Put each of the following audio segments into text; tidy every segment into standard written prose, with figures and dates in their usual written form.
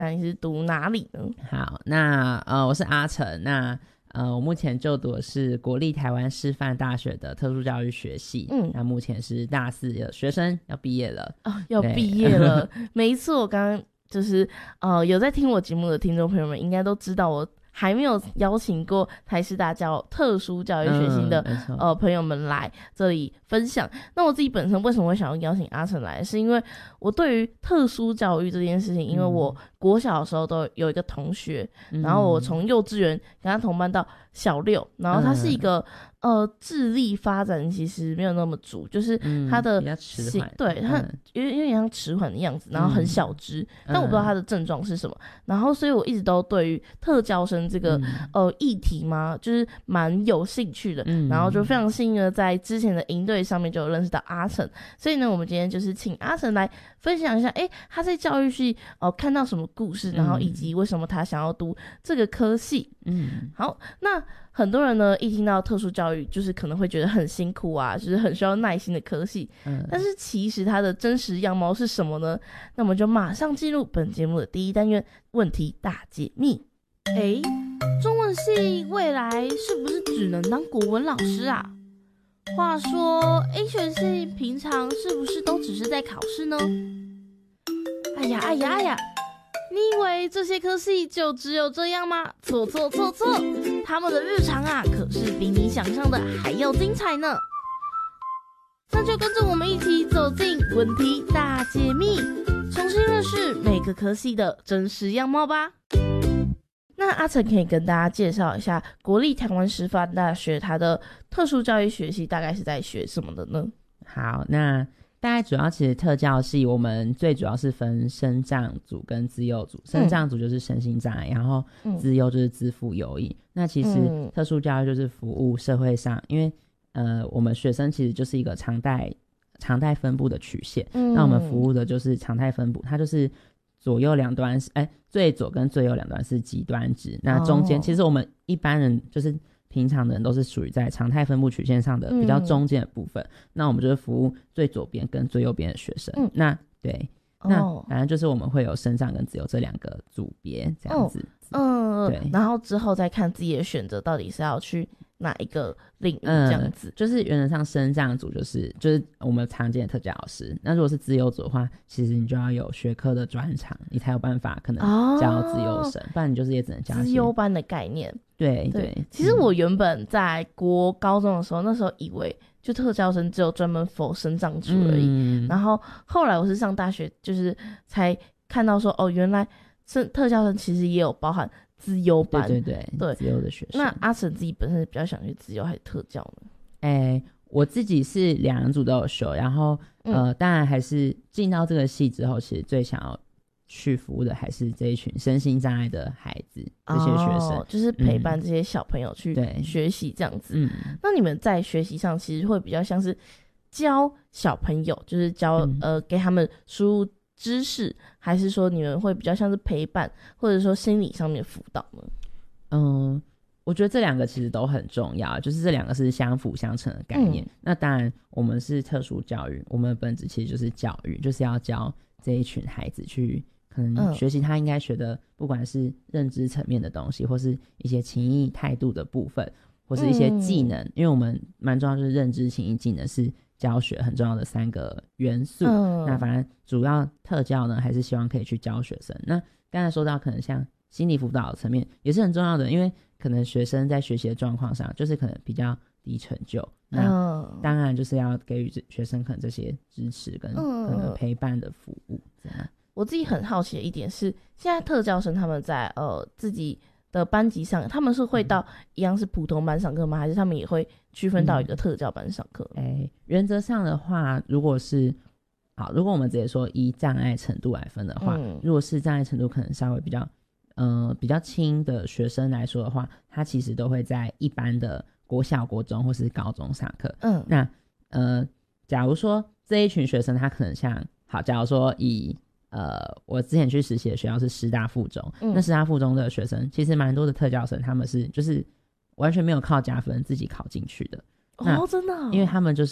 那你是读哪里呢？ 好，那我是阿成，那我目前就读的是国立台湾师范大学的特殊教育学系，那目前是大4的学生，要毕业了要毕业了。没错，我刚刚就是有在听我节目的听众朋友们应该都知道，我还没有邀请过台师大特殊教育学系的朋友们来这里分享。那我自己本身为什么会想要邀请阿成来，是因为我对于特殊教育这件事情，因为我国小的时候都有一个同学，然后我从幼稚园跟他同班到小6，然后他是一个智力发展其实没有那么足，就是他的比较迟缓， 对，他有点像迟缓的样子，然后很小只，但我不知道他的症状是什么，然后所以我一直都对于特教生这个议题嘛，就是蛮有兴趣的，然后就非常幸运的在之前的营队上面就有认识到阿成，所以呢我们今天就是请阿成来分享一下他在教育系看到什么故事，然后以及为什么他想要读这个科系。好，那很多人呢一听到特殊教育就是可能会觉得很辛苦啊，就是很需要耐心的科系，但是其实它的真实样貌是什么呢？那我们就马上进入本节目的第一单元，问题大解密。中文系未来是不是只能当国文老师啊？话说 A 学系平常是不是都只是在考试呢？哎呀，你以为这些科系就只有这样吗？错，他们的日常啊可是比你想象的还要精彩呢。那就跟着我们一起走进问题大解密，重新认识每个科系的真实样貌吧。那阿成可以跟大家介绍一下国立台湾师范大学它的特殊教育学系大概是在学什么的呢？ 好，那大概主要其实特教系我们最主要是分身障组跟资优组，身障组就是身心障碍，然后资优就是资赋优异。那其实特殊教育就是服务社会上，因为我们学生其实就是一个常态分布的曲线，那我们服务的就是常态分布，它就是左右两端最左跟最右两端是极端值，那中间其实我们一般人就是平常的人都是属于在常态分布曲线上的比较中间的部分，那我们就是服务最左边跟最右边的学生，那对，那反正就是我们会有身障跟资优这两个组别这样子，对， 然后之后再看自己的选择到底是要去哪一个领域这样子， 就是原则上身障组就是我们常见的特教老师，那如果是资优组的话，其实你就要有学科的专长，你才有办法可能教资优生，不然你就是也只能教资优班的概念。 对， 其实我原本在高中的时候，那时候以为就特教生只有专门 for 身障组而已，然后后来我是上大学就是才看到说原来特教生其实也有包含资优班，对资优的学生。 那阿成自己本身比较想去资优还是特教呢？ 我自己是两组都有修，然后当然还是进到这个系之后，其实最想要去服务的还是这一群身心障碍的孩子，这些学生， 就是陪伴这些小朋友去学习这样子。那你们在学习上其实会比较像是教小朋友，就是教给他们输入知识，还是说你们会比较像是陪伴，或者说心理上面辅导呢？ 我觉得这两个其实都很重要，就是这两个是相辅相成的概念。那当然我们是特殊教育，我们的本质其实就是教育，就是要教这一群孩子去可能学习他应该学的，不管是认知层面的东西，或是一些情谊态度的部分，或是一些技能，因为我们蛮重要就是认知情谊技能是教学很重要的3个元素，那反正主要特教呢还是希望可以去教学生。那刚才说到可能像心理辅导的层面也是很重要的，因为可能学生在学习的状况上就是可能比较低成就，那当然就是要给予学生可能这些支持跟可能陪伴的服务这样。 我自己很好奇的一点是，现在特教生他们在自己的班级上，他们是会到一样是普通班上课吗？还是他们也会区分到一个特教班上课？ 原则上的话，如果我们直接说以障碍程度来分的话，如果是障碍程度可能稍微比较轻的学生来说的话，他其实都会在一般的国小、国中或是高中上课。那假如说这一群学生他可能假如说我之前去实习的学校是师大附中，那师大附中的学生其实蛮多的特教生，他们就是完全没有靠加分自己考进去的。 真的因为他们就是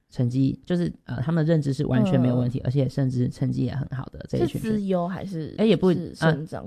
成绩就是他们的认知是完全没有问题，而且甚至成绩也很好的这一群是资优还是也不是生长